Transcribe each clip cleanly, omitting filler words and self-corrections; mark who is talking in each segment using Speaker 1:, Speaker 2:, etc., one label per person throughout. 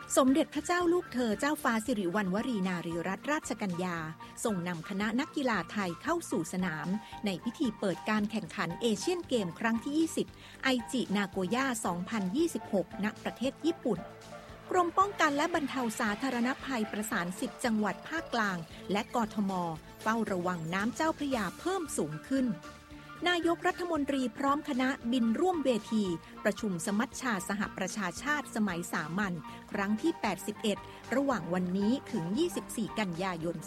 Speaker 1: สมเด็จพระเจ้าลูกเธอเจ้าฟ้าสิริวัณวรีนารีรัตนราชกัญญาทรงนำคณะนักกีฬาไทยเข้าสู่สนามในพิธีเปิดการแข่งขันเอเชียนเกมครั้งที่ 20 ไอจินาโกย่า 2026 ณ ประเทศญี่ปุ่นกรมป้องกันและบรรเทาสาธารณภัยประสาน 10 จังหวัดภาคกลางและกทม.เฝ้าระวังน้ำเจ้าพระยาเพิ่มสูงขึ้นนายกรัฐมนตรีพร้อมคณะบินร่วมเวทีประชุมสมัชชาสหประชาชาติสมัยสามัญครั้งที่ 81 ระหว่างวันนี้ถึง 24 กันยายน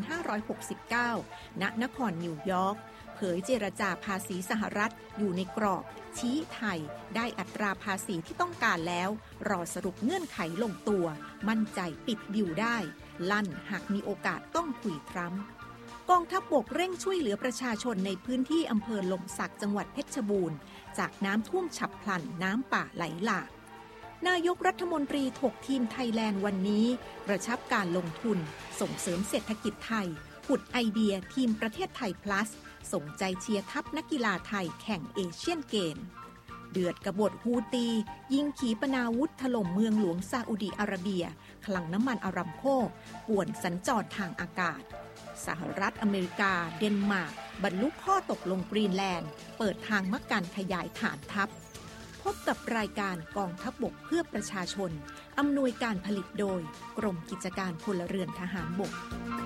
Speaker 1: 2569 ณ นครนิวยอร์กเผยเจรจาภาษีสหรัฐอยู่ในกรอบชี้ไทยได้อัตราภาษีที่ต้องการแล้วรอสรุปเงื่อนไขลงตัวมั่นใจปิดดิวได้ลั่นหากมีโอกาสต้องคุยทรัมป์กองทัพบกเร่งช่วยเหลือประชาชนในพื้นที่อำเภอลมสักจังหวัดเพชรบูรณ์จากน้ำท่วมฉับพลันน้ำป่าไหลหลากนายกรัฐมนตรีถกทีมไทยแลนด์วันนี้กระชับการลงทุนส่งเสริมเศรษฐกิจไทยผุดไอเดียทีมประเทศไทย plus ส่งใจเชียร์ทัพนักกีฬาไทยแข่งเอเชียนเกมเดือดกบฏฮูตียิงขีปนาวุธถล่มเมืองหลวงซาอุดิอาระเบียคลังน้ำมันอารัมโคป่วนสัญจรทางอากาศสหรัฐอเมริกาเดนมาร์กบรรลุข้อตกลงกรีนแลนด์เปิดทางมักการขยายฐานทัพพบกับรายการกองทัพบกเพื่อประชาชนอำนวยการผลิตโดยกรมกิจการพลเรือนทหารบก